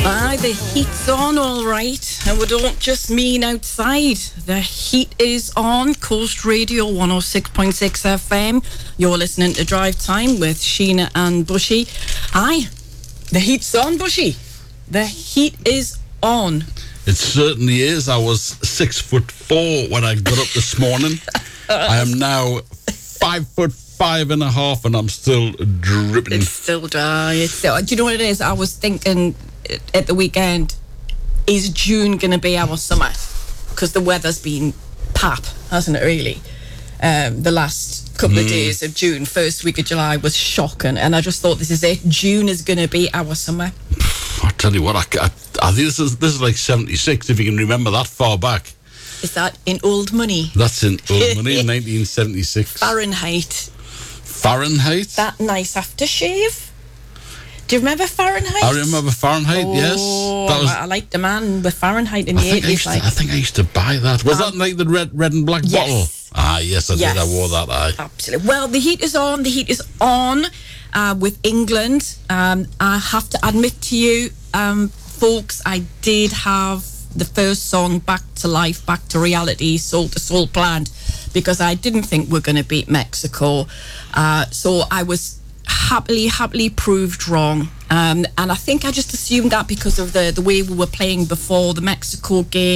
Aye, the heat's on, all right. And we don't just mean outside. The heat is on. Coast Radio 106.6 FM. You're listening to Drive Time with Sheena and Bushy. Aye, the heat's on, Bushy. The heat is on. It certainly is. I was 6'4" when I got up this morning. I am now 5'5.5", and I'm still dripping. It's still dry. It's still, do you know what it is? I was thinking at the weekend, is June going to be our summer? Because the weather's been pap, hasn't it, really? The last couple of days of June, first week of July was shocking, and I just thought, this is it. June is going to be our summer. I tell you what, I think this is like 76, if you can remember that far back. Is that in old money? That's in old money, in 1976. Fahrenheit? That nice aftershave. Do you remember Fahrenheit? I remember Fahrenheit, yes. That was, I liked the man with Fahrenheit in the 80s. I think I used to buy that. Was that like the red and black bottle? Ah, yes, I did. I wore that, aye. Absolutely. Well, the heat is on. The heat is on with England. I have to admit to you, folks, I did have the first song Back to Life, Back to Reality, Soul to Soul planned, because I didn't think we're going to beat Mexico. So I was happily proved wrong. And I think I just assumed that because of the way we were playing before the Mexico game.